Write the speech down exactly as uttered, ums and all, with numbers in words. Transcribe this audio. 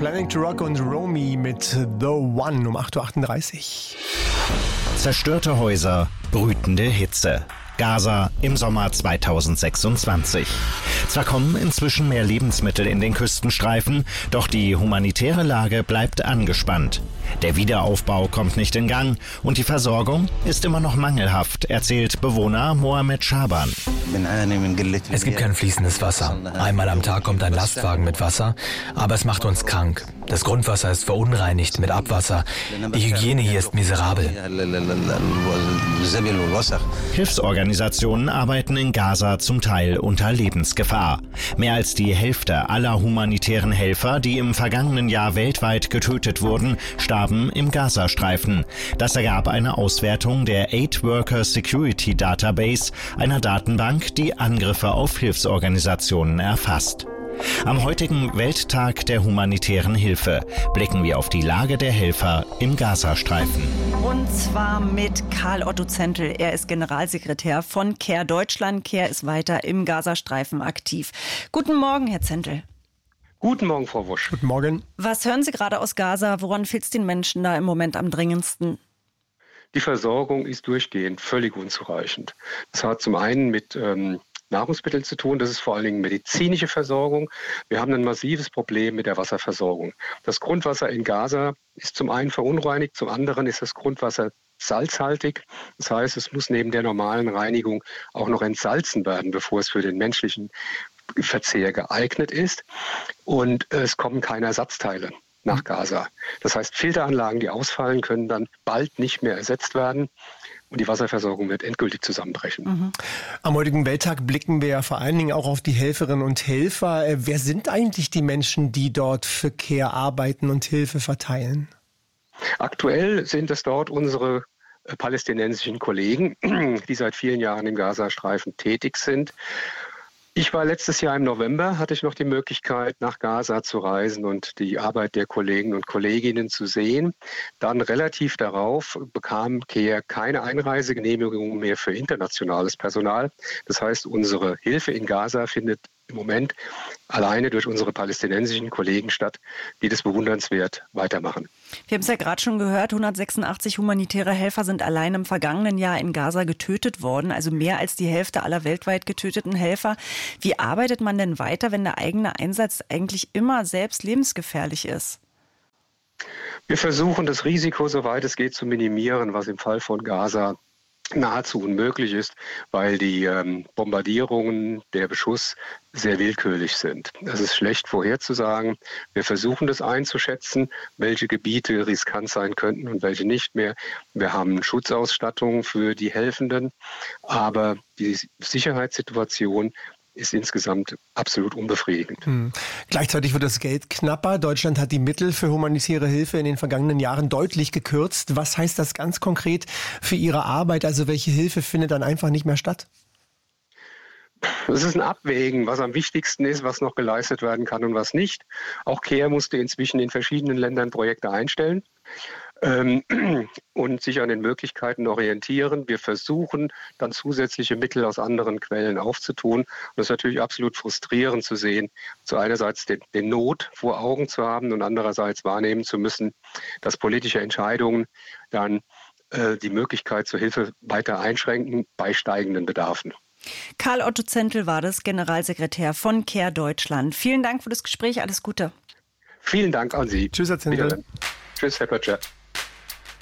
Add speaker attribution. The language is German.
Speaker 1: Planning to Rock und Romy mit The One um acht Uhr achtunddreißig.
Speaker 2: Zerstörte Häuser, brütende Hitze. Gaza im Sommer zweitausendsechsundzwanzig. Zwar kommen inzwischen mehr Lebensmittel in den Küstenstreifen, doch die humanitäre Lage bleibt angespannt. Der Wiederaufbau kommt nicht in Gang und die Versorgung ist immer noch mangelhaft, erzählt Bewohner Mohamed Schaban.
Speaker 3: Es gibt kein fließendes Wasser. Einmal am Tag kommt ein Lastwagen mit Wasser, aber es macht uns krank. Das Grundwasser ist verunreinigt mit Abwasser. Die Hygiene hier ist miserabel.
Speaker 2: Hilfsorganisationen arbeiten in Gaza zum Teil unter Lebensgefahr. Mehr als die Hälfte aller humanitären Helfer, die im vergangenen Jahr weltweit getötet wurden, starben im Gazastreifen. Das ergab eine Auswertung der Aid Worker Security Database, einer Datenbank, die Angriffe auf Hilfsorganisationen erfasst. Am heutigen Welttag der humanitären Hilfe blicken wir auf die Lage der Helfer im Gazastreifen.
Speaker 4: Und zwar mit Karl Otto Zentl. Er ist Generalsekretär von CARE Deutschland. CARE ist weiter im Gazastreifen aktiv. Guten Morgen, Herr Zentl.
Speaker 5: Guten Morgen, Frau Wusch.
Speaker 1: Guten Morgen.
Speaker 4: Was hören Sie gerade aus Gaza? Woran fehlt es den Menschen da im Moment am dringendsten?
Speaker 5: Die Versorgung ist durchgehend völlig unzureichend. Das hat zum einen mit ähm, Nahrungsmitteln zu tun, das ist vor allen Dingen medizinische Versorgung. Wir haben ein massives Problem mit der Wasserversorgung. Das Grundwasser in Gaza ist zum einen verunreinigt, zum anderen ist das Grundwasser salzhaltig. Das heißt, es muss neben der normalen Reinigung auch noch entsalzen werden, bevor es für den menschlichen Verzehr geeignet ist. Und es kommen keine Ersatzteile nach Gaza. Das heißt, Filteranlagen, die ausfallen, können dann bald nicht mehr ersetzt werden. Und die Wasserversorgung wird endgültig zusammenbrechen.
Speaker 1: Mhm. Am heutigen Welttag blicken wir ja vor allen Dingen auch auf die Helferinnen und Helfer. Wer sind eigentlich die Menschen, die dort für CARE arbeiten und Hilfe verteilen?
Speaker 5: Aktuell sind es dort unsere palästinensischen Kollegen, die seit vielen Jahren im Gazastreifen tätig sind. Ich war letztes Jahr im November, hatte ich noch die Möglichkeit, nach Gaza zu reisen und die Arbeit der Kollegen und Kolleginnen zu sehen. Dann relativ darauf bekam CARE keine Einreisegenehmigung mehr für internationales Personal. Das heißt, unsere Hilfe in Gaza findet im Moment alleine durch unsere palästinensischen Kollegen statt, die das bewundernswert weitermachen.
Speaker 4: Wir haben es ja gerade schon gehört, hundertsechsundachtzig humanitäre Helfer sind allein im vergangenen Jahr in Gaza getötet worden, also mehr als die Hälfte aller weltweit getöteten Helfer. Wie arbeitet man denn weiter, wenn der eigene Einsatz eigentlich immer selbst lebensgefährlich ist?
Speaker 5: Wir versuchen, das Risiko, soweit es geht, zu minimieren, was im Fall von Gaza nahezu unmöglich ist, weil die ähm, Bombardierungen, der Beschuss sehr willkürlich sind. Es ist schlecht vorherzusagen. Wir versuchen das einzuschätzen, welche Gebiete riskant sein könnten und welche nicht mehr. Wir haben Schutzausstattung für die Helfenden, aber die Sicherheitssituation ist insgesamt absolut unbefriedigend.
Speaker 1: Hm. Gleichzeitig wird das Geld knapper. Deutschland hat die Mittel für humanitäre Hilfe in den vergangenen Jahren deutlich gekürzt. Was heißt das ganz konkret für Ihre Arbeit? Also welche Hilfe findet dann einfach nicht mehr statt?
Speaker 5: Es ist ein Abwägen, was am wichtigsten ist, was noch geleistet werden kann und was nicht. Auch CARE musste inzwischen in verschiedenen Ländern Projekte einstellen ähm, und sich an den Möglichkeiten orientieren. Wir versuchen dann zusätzliche Mittel aus anderen Quellen aufzutun. Und das ist natürlich absolut frustrierend zu sehen, zu einerseits den, den Not vor Augen zu haben und andererseits wahrnehmen zu müssen, dass politische Entscheidungen dann äh, die Möglichkeit zur Hilfe weiter einschränken bei steigenden Bedarfen.
Speaker 4: Karl Otto Zentl war das, Generalsekretär von CARE Deutschland. Vielen Dank für das Gespräch, alles Gute.
Speaker 5: Vielen Dank an Sie.
Speaker 1: Tschüss, Herr Zentl.
Speaker 5: Tschüss, Herr Pötscher.